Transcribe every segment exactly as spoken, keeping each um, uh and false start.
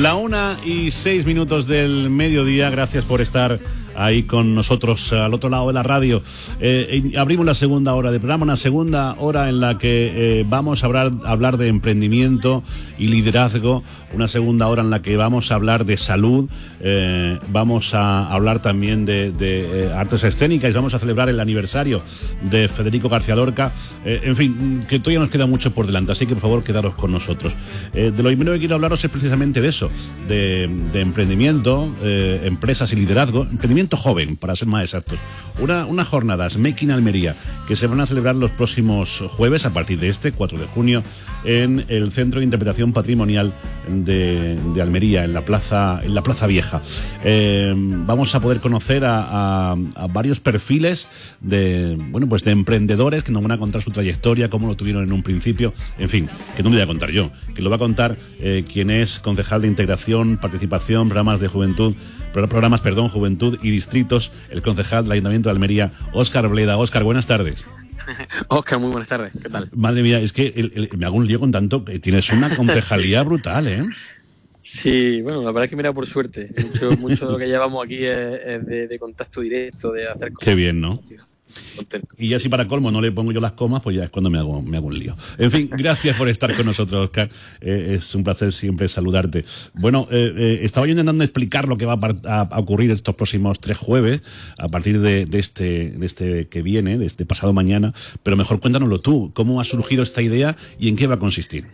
La una y seis minutos del mediodía. Gracias por estar ahí con nosotros al otro lado de la radio. Eh, abrimos la segunda hora de programa, una segunda hora en la que eh, vamos a hablar, hablar de emprendimiento y liderazgo, una segunda hora en la que vamos a hablar de salud, eh, vamos a hablar también de, de eh, artes escénicas, vamos a celebrar el aniversario de Federico García Lorca, eh, en fin, que todavía nos queda mucho por delante, así que por favor quedaros con nosotros. Eh, de lo primero que quiero hablaros es precisamente de eso, de, de emprendimiento, eh, empresas y liderazgo, emprendimiento joven, para ser más exactos. Una, unas jornadas Making Almería que se van a celebrar los próximos jueves, a partir de este, cuatro de junio, en el Centro de Interpretación Patrimonial de, de Almería, en la Plaza, en la Plaza Vieja. Eh, vamos a poder conocer a, a, a varios perfiles de, bueno, pues de emprendedores que nos van a contar su trayectoria, cómo lo tuvieron en un principio, en fin, que no me voy a contar yo, que lo va a contar eh, quien es concejal de Integración, Participación, Programas de Juventud, programas, perdón, Juventud y Distritos, el concejal del Ayuntamiento de Almería, Óscar Bleda. Óscar, buenas tardes. Óscar, muy buenas tardes, ¿qué tal? Madre mía, es que el, el, me hago un lío con tanto, que tienes una concejalía sí. brutal, ¿eh? Sí, bueno, la verdad es que mira, por suerte, mucho, mucho de lo que llevamos aquí es, es de, de contacto directo, de hacer cosas. Qué bien, ¿no? Contento. Y ya si para colmo no le pongo yo las comas, pues ya es cuando me hago, me hago un lío. En fin, gracias por estar con nosotros, Óscar. Eh, es un placer siempre saludarte. Bueno, eh, eh, estaba yo intentando explicar lo que va a, a ocurrir estos próximos tres jueves, a partir de, de, este, de este que viene, de este pasado mañana, pero mejor cuéntanoslo tú. ¿Cómo ha surgido esta idea y en qué va a consistir?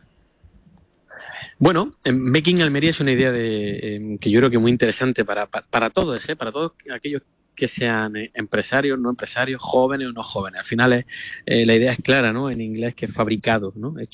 Bueno, Making Almería es una idea de, eh, que yo creo que muy interesante para, para, para todos, ¿eh? para todos aquellos que sean empresarios, no empresarios, jóvenes o no jóvenes. Al final es, eh, la idea es clara, ¿no? En inglés, que es fabricado, ¿no? Hecho